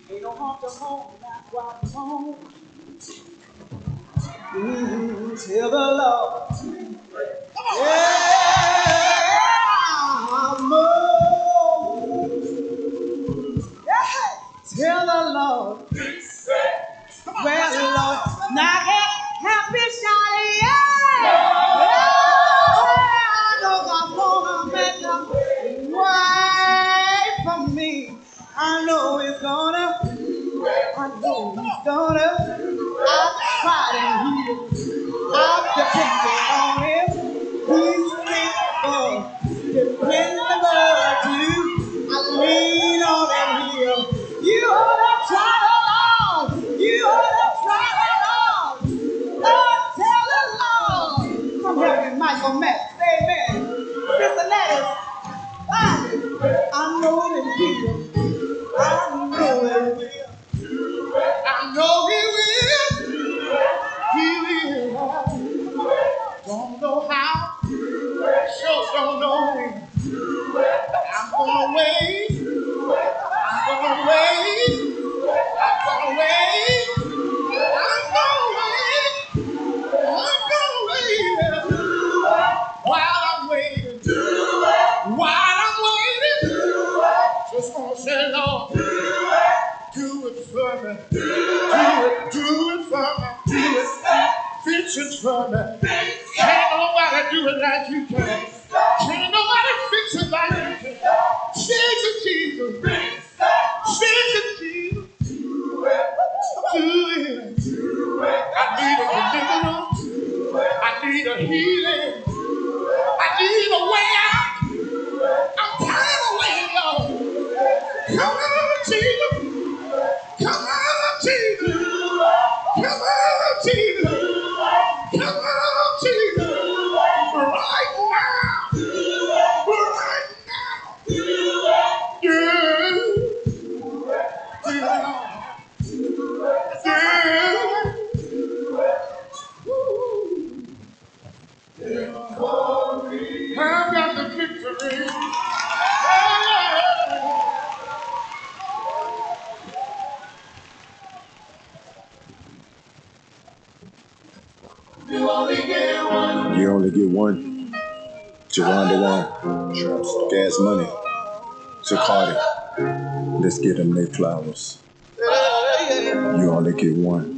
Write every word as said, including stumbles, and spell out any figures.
Ain't no harm to home, that's why I'm home. Mm, tell the Lord. Yeah, I'm home. Yeah. Tell the Lord. Well, Lord, now get happy, Shawty, yeah. Yeah, I know I'm gonna make a way for me. I know it's gonna, I know he's gonna. I've tried and he, I've depended on him. He's faithful, dependable too. I lean on him here. You ought to try the Lord. You ought to try the Lord. Lord, tell the Lord. Come help me, Michael Max. Amen. Sister Lettuce. I, I know that he will. I know that he will. I know he will. He will. Don't know how. Sure don't know when. I'm gonna wait. I'm gonna wait. I'm gonna wait. I'm gonna wait. I'm gonna wait. While I'm waiting. While I'm waiting. Just gonna say, Lord, do it for me. Do it, do it for me. Do it. Fix it for me. Can't nobody do it like you can. Can't nobody fix it like you can. Fix it, Jesus. Fix it, Jesus. Do it. I need a deliverance. I need a healing. I need a way out. I'm tired of waiting, Lord. Come on, Jesus. Come on, Jesus. Come on, Jesus. Come on, Jesus. Right now. Right now. Yeah. I've got the victory. You only get one. You only get one. Jaronda one. Gas Money. Zacardi. Let's get them their flowers. You only get one.